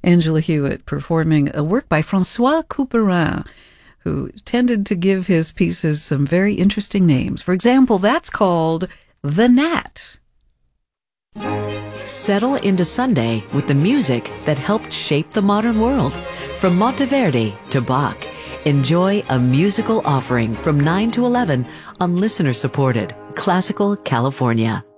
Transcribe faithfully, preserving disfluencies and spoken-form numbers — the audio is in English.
Angela Hewitt performing a work by Francois Couperin, who tended to give his pieces some very interesting names. For example, that's called The Gnat. Settle into Sunday with the music that helped shape the modern world. From Monteverdi to Bach, enjoy a musical offering from nine to eleven on listener-supported Classical California.